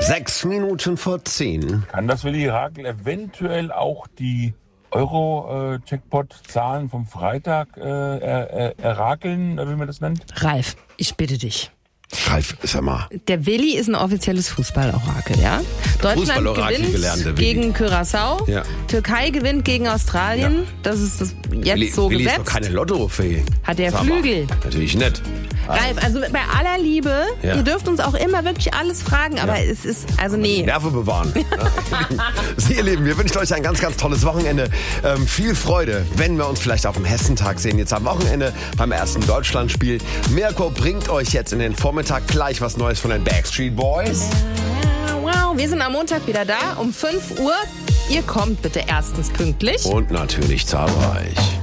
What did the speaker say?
6 Minuten vor 10. Kann das Willi Rakel eventuell auch die Euro-Jackpot-Zahlen vom Freitag errakeln, wie man das nennt? Ralf, ich bitte dich. Ralf, sag mal. Der Willi ist ein offizielles Fußballorakel, ja? Deutschland gewinnt gegen Curaçao. Ja. Türkei gewinnt gegen Australien. Ja. Das ist jetzt Willi, so Willi gesetzt. Ist doch keine Lottofee. Hat der Flügel. Natürlich nicht. Ralf, also bei aller Liebe, ihr dürft uns auch immer wirklich alles fragen, aber es ist, also nee. Nerven bewahren. Sie, ihr Lieben, wir wünschen euch ein ganz, ganz tolles Wochenende. Viel Freude, wenn wir uns vielleicht auf dem Hessentag sehen. Jetzt am Wochenende beim ersten Deutschlandspiel. Mirko bringt euch jetzt in den Vormittag gleich was Neues von den Backstreet Boys. Wow, wir sind am Montag wieder da um 5 Uhr. Ihr kommt bitte erstens pünktlich. Und natürlich zahlreich.